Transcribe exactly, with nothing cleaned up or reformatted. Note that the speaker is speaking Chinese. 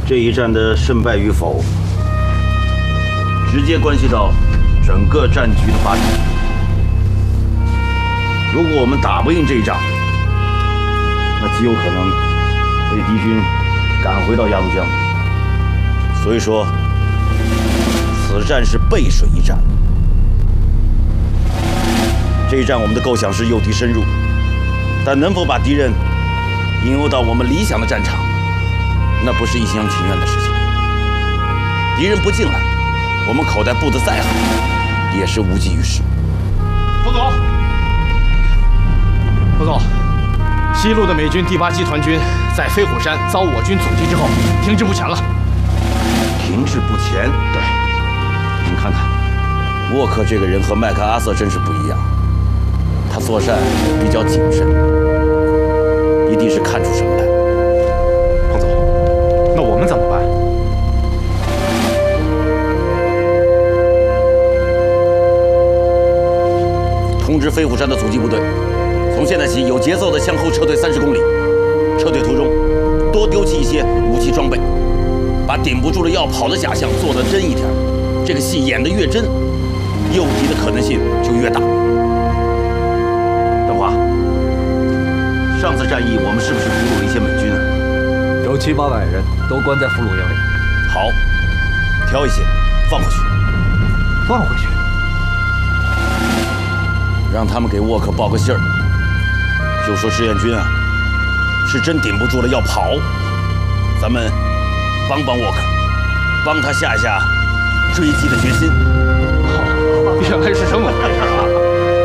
这一战的胜败与否，直接关系到整个战局的发展。如果我们打不赢这一仗，那极有可能被敌军赶回到鸭绿江。所以说，此战是背水一战。这一战我们的构想是诱敌深入，但能否把敌人引诱到我们理想的战场，那不是一厢情愿的事情。敌人不进来，我们口袋布得再好，也是无济于事。 副总，副总，西路的美军第八集团军在飞虎山遭我军阻击之后，停滞不前了。 停滞不前？ 对。 您看看，沃克这个人和麦克阿瑟真是不一样。他作战比较谨慎，一定是看出什么来。 彭总，那我们怎么办？ 通知飞虎山的阻击部队，从现在起有节奏地向后撤退三十公里。撤退途中，多丢弃一些武器装备，把顶不住了要跑的假象做得真一点。这个戏演得越真，诱敌的可能性就越大。邓华，上次战役我们是不是俘虏了一些美军啊？ 有七八百人都关在俘虏营里。 好，挑一些放回去。 放回去？ 让他们给沃克报个信儿，就说志愿军啊是真顶不住了要跑，咱们帮帮沃克，帮他下一下追击的决心。 哦，原来是这么回事啊！